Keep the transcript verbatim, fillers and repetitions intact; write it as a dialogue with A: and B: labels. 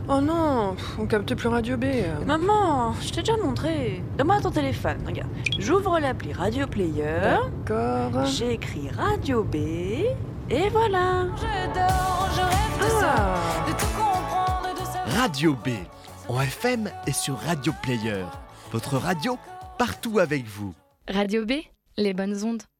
A: Oh non, pff, on capte plus Radio B. euh.
B: Maman, je t'ai déjà montré. Donne-moi ton téléphone, regarde. J'ouvre l'appli Radio Player,
A: D'accord.
B: j'écris Radio B, et voilà. Je dors, je rêve de ça,
A: Ah.
B: de tout comprendre, de savoir.
C: Radio B, en F M et sur Radio Player. Votre radio, partout avec vous.
D: Radio B, les bonnes ondes.